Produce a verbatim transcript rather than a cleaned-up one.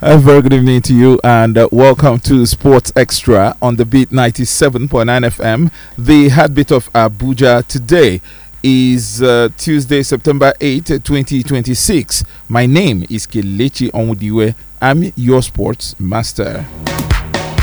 A very good evening to you, and uh, welcome to Sports Extra on the Beat ninety-seven point nine F M, the heartbeat of Abuja. Today is uh, Tuesday, September eighth, twenty twenty-six. My name is Kelechi Onwudiwe. I'm your sports master.